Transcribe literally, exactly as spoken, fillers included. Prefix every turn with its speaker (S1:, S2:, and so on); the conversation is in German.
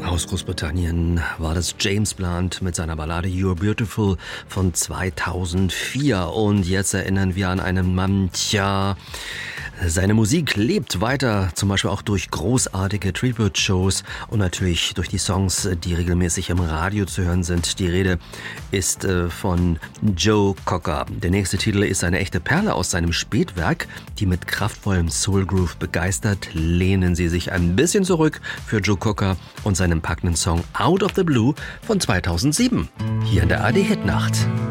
S1: Aus Großbritannien war das James Blunt mit seiner Ballade You're Beautiful von zweitausendvier. Und jetzt erinnern wir an einen Mann, tja, seine Musik lebt weiter, zum Beispiel auch durch großartige Tribute-Shows und natürlich durch die Songs, die regelmäßig im Radio zu hören sind. Die Rede ist äh, von Joe Cocker. Der nächste Titel ist eine echte Perle aus seinem Spätwerk, die mit kraftvollem Soul Groove begeistert. Lehnen Sie sich ein bisschen zurück für Joe Cocker und seinem packenden Song Out of the Blue von zweitausendsieben. Hier in der A R D Hitnacht.